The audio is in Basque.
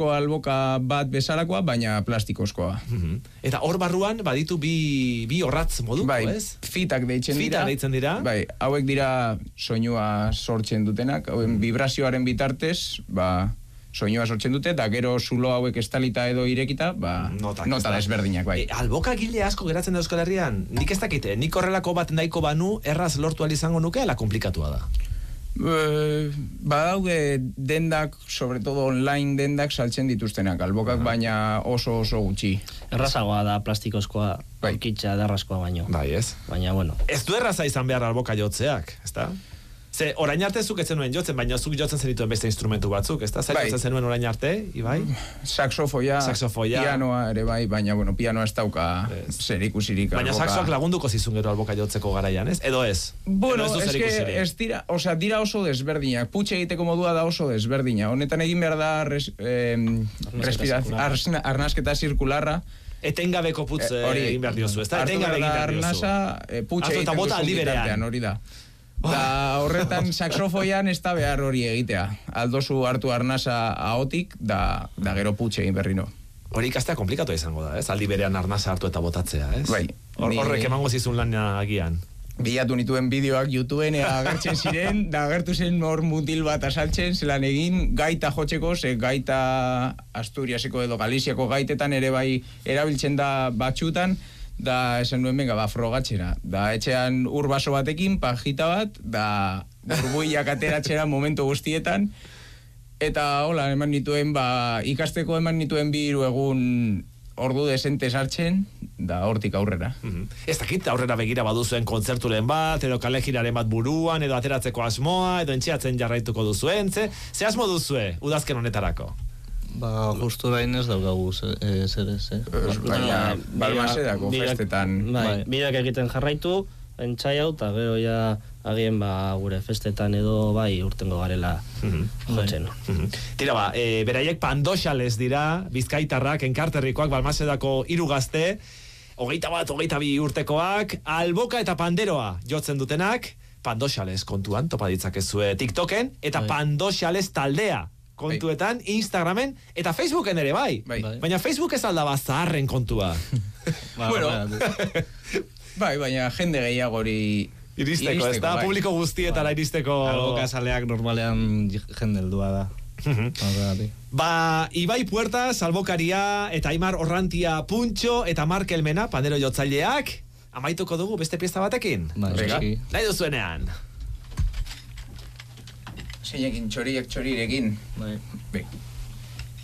Oinarrizko alboka bat bezalakoa, baina plastikozkoa. Eta hor barruan baditu bi orratz moduko, bai, ez? Fitak deitzen dira. Bai, hauek dira soinua sortzen dutenak, hauen vibrazioaren bitartez, soinua sortzen dute, eta gero zulo hauek estalita edo irekita, nota desberdinak, bai. Alboka gile asko geratzen da Euskal Herrian, nik ez dakite, nik horrelako bat nahiko banu, erraz lortu izango nuke, ala komplikatua da? Badaude dendak, sobre todo online dendak saltzen dituztenak, albokak baina oso gutxi. Errazagoa da plastikozkoa, aurkitza derrazkoa baino. Bai, ez? Baina, bueno. Ez du erraza izan behar alboka jotzeak, ez da? Ze, orain arte zuk etzen nuen jotzen, baina zuk jotzen zenituen beste instrumentu batzuk, ez da? Zer jotzen zenuen orain arte, Ibai? Saxofoia, pianoa ere bai, baina, bueno, pianoa ez dauka zerikusirik. Baina saxoak lagunduko zizun gero alboka jotzeko garaian, ez? Edo ez? Bueno, ez dira, dira oso desberdinak. Putxe egiteko modua da oso desberdina. Honetan egin behar da arnasketa zirkularra. Etengabeko putz egin behar diozu, ez da? Etengabe egin behar diozu. Putxe egiteko bitartean, hori da. Da horretan saxofoian ez da behar hori egitea. Aldozu hartu arnasa ahotik, da gero putxe egin berriro. Hori ikastea komplikatu izango da, ez? Aldi berean arnasa hartu eta botatzea, ez? Bai. Horrek emango zizun lan agian. Bilatu nituen bideoak YouTubeen agertzen ziren, da agertu zen hor mutil bat asaltzen, zelan egin gaita jotzeko, ze gaita Asturiaseko edo Galiziako gaitetan ere bai erabiltzen da batxutan, da esan nuen benga, frogatzera. Da etxean urbaso batekin, pajita bat, da burbuiak ateratxera momentu guztietan, eta hola, eman nituen, ikasteko eman nituen 3 egun ordu desente sartzen, da hortik aurrera. Ez dakit aurrera begira baduzuen kontzerturen bat, edo kalejiraren bat buruan, edo ateratzeko asmoa, edo entxeatzen jarraituko duzuen, ze asmo duzue, udazken honetarako? Justu bain ez daugagu zer ez, baina balmasedako festetan. Bideak egiten jarraitu, entzai hau, eta gero ja agien gure festetan edo urtengo garela jotzen. Tira beraiek pandoxales dira, bizkaitarrak, enkarterrikoak, balmasedako 3 gazte, 21-22 urtekoak, alboka eta panderoa jotzen dutenak, pandoxales kontuan, topa ditzakezue TikToken, eta pandoxales taldea kontuetan, Instagramen, eta Facebooken ere bai. Baina Facebook ez aldaba zaharren kontua. Bueno, bai, baina jende gehiagori iristeko, ez da? Publiko guztietara iristeko... Alboka saleak normalean jende heldua da. Ibai Puertas, albokaria, eta Aimar Orrantia Puntxo, eta Mark Elmena, pandero jotzaileak, amaituko dugu beste pieza batekin? Nahi duzuenean. Zeinekin txorirekin. Bai.